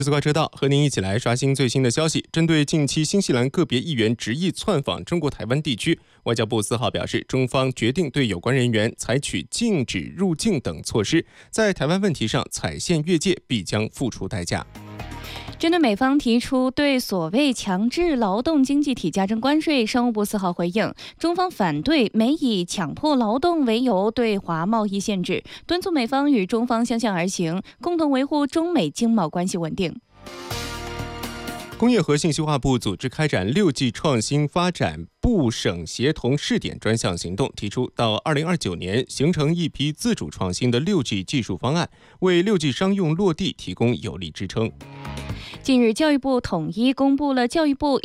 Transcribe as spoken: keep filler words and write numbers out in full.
快速快车道和您一起来刷新最新的消息。针对近期新西兰个别议员执意窜访中国台湾地区，外交部四号表示，中方决定对有关人员采取禁止入境等措施，在台湾问题上踩线越界，必将付出代价。 针对美方提出对所谓强制劳动经济体加征关税，商务部四号回应，中方反对美以强迫劳动为由对华贸易限制，敦促美方与中方相向而行，共同维护中美经贸关系稳定。 工业和信息化部组织开展六 G 创新发展部省协同试点专项行动，提出到二零二九年形成一批自主创新的六 G 技术方案，为六 G 商用落地提供有力支撑。 近日，教育部统一公布了教育部